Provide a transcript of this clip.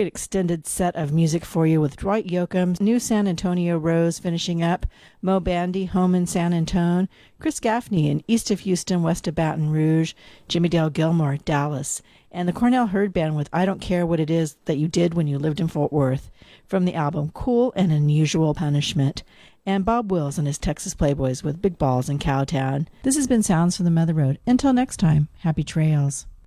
great extended set of music for you with Dwight Yoakam, New San Antonio Rose finishing up, Mo Bandy, Home in San Antone, Chris Gaffney in East of Houston, West of Baton Rouge, Jimmy Dale Gilmore, Dallas, and the Cornell Hurd Band with I Don't Care What It Is That You Did When You Lived in Fort Worth from the album Cool and Unusual Punishment, and Bob Wills and his Texas Playboys with Big Balls in Cowtown. This has been Sounds from the Mother Road. Until next time, happy trails.